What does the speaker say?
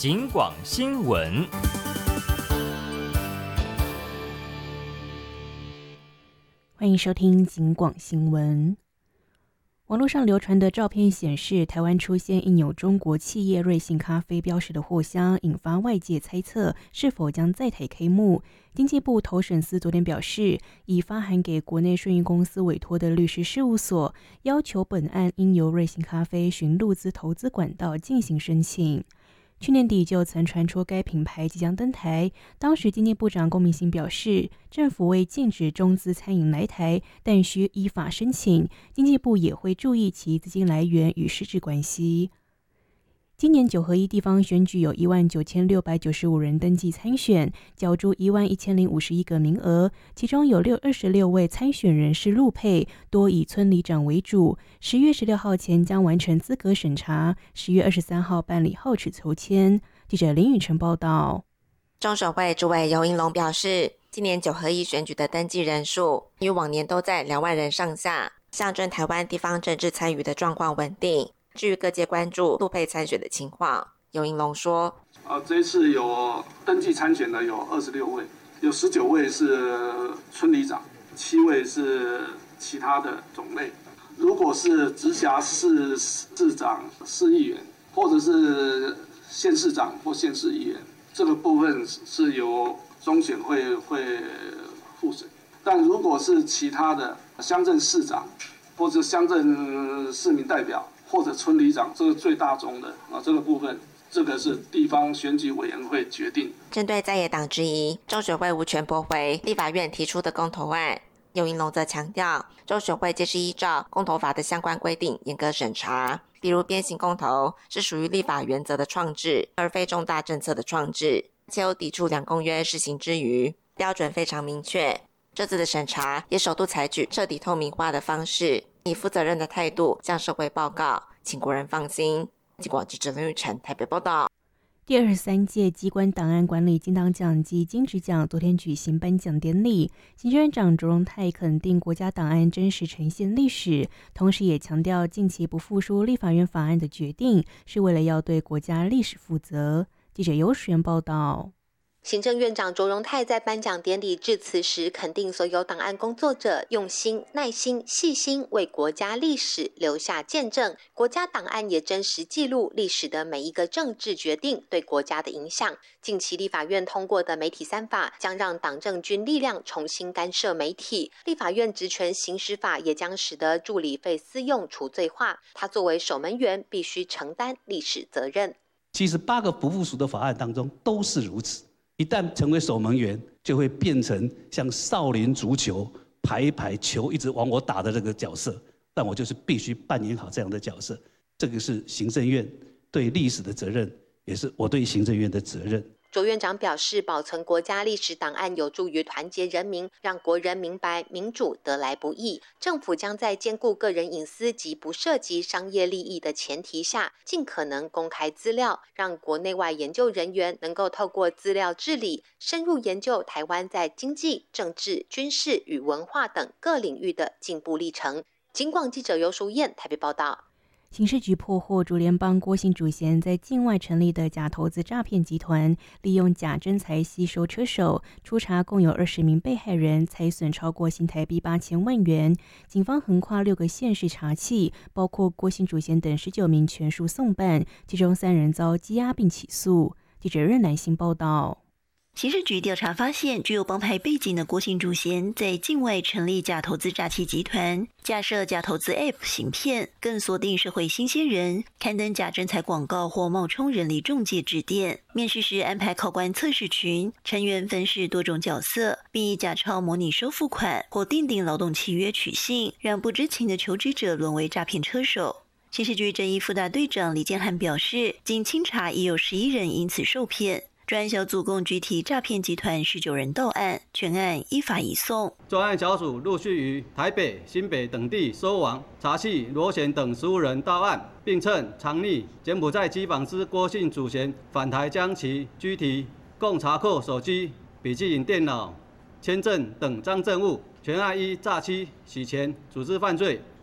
警广新闻。 欢迎收听警广新闻。网络上流传的照片显示，台湾出现印有中国企业瑞幸咖啡标识的货箱，引发外界猜测是否将在台开幕。经济部投审司昨天表示，已发函给国内顺运公司委托的律师事务所，要求本案应由瑞幸咖啡循陆资投资管道进行申请。去年底就曾传出该品牌即将登台，当时经济部长龚明鑫表示，政府未禁止中资餐饮来台，但需依法申请，经济部也会注意其资金来源与实质关系。今年9合1地方选举有19695人登记参选，角逐11051个名额，其中有26位参选人是陆配，多以村里长为主。10月16号前将完成资格审查，10月23号办理号址抽签。记者林宇晨报道。 中选会主委游盈隆表示，今年9合1选举的登记人数与往年都在2万人上下，象征台湾地方政治参与的状况稳定。至于各界关注陆配参选的情况，游盈隆说： 这一次有登记参选的有26位，有19位是村里长，7位是其他的种类。如果是直辖市市长、市议员，或者是县市长或县市议员，这个部分是由中选会复审。但如果是其他的乡镇市长或者乡镇市民代表，或者村里长，这个最大宗的这个部分，这个是地方选举委员会决定。 针对在野党质疑中选会无权驳回立法院提出的公投案，游盈隆则强调，中选会皆是依照公投法的相关规定严格审查，比如鞭刑公投是属于立法原则的创制，而非重大政策的创制，且有抵触两公约施行之余，标准非常明确。这次的审查也首度采取彻底透明化的方式，以负责任的态度向社会报告，请国人放心。警广记者林宇晨台北报道。 第23届机关档案管理金档奖及金质奖昨天举行颁奖典礼，行政院长卓荣泰肯定国家档案真实呈现历史，同时也强调近期不复书立法院法案的决定是为了要对国家历史负责。记者尤水源报道。 行政院长卓荣泰在颁奖典礼致辞时，肯定所有档案工作者用心、耐心、细心为国家历史留下见证。国家档案也真实记录历史的每一个政治决定对国家的影响。近期立法院通过的媒体3法将让党政军力量重新干涉媒体，立法院职权行使法也将使得助理费私用除罪化。他作为守门员，必须承担历史责任。 78个不附属的法案当中都是如此。一旦成为守门员，就会变成像少林足球排球一直往我打的这个角色，但我就是必须扮演好这样的角色。这个是行政院对历史的责任，也是我对行政院的责任。 卓院长表示，保存国家历史档案有助于团结人民，让国人明白民主得来不易。政府将在兼顾个人隐私及不涉及商业利益的前提下，尽可能公开资料，让国内外研究人员能够透过资料治理，深入研究台湾在经济、政治、军事与文化等各领域的进步历程。警广记者尤淑燕台北报道。 刑事局破获竹联帮郭姓主嫌在境外成立的假投资诈骗集团，利用假真财吸收车手，初查共有20名被害人，财损超过新台币8000万元。警方横跨6个县市查缉，包括郭姓主嫌等19名全数送办，其中3人遭羁押并起诉。记者任乃馨报道。 刑事局调查发现，具有帮派背景的郭姓主嫌在境外成立假投资诈欺集团，架设假投资 App 行骗，更锁定社会新鲜人，刊登假真财广告或冒充人力中介致电。面试时安排考官测试群，成员分饰多种角色，并以假钞模拟收付款或订定劳动契约取信，让不知情的求职者沦为诈骗车手。刑事局正义副大队长李建汉表示，经清查已有11人因此受骗。专案小组共拘提诈骗集团19人到案，全案依法移送。 专案小组陆续于台北、新北等地收网、查缉罗贤等15人到案，并趁藏匿柬埔寨机房之郭姓主嫌返台将其拘提，共查扣手机、笔记本电脑、签证等赃证物。全案依诈欺、洗钱、组织犯罪、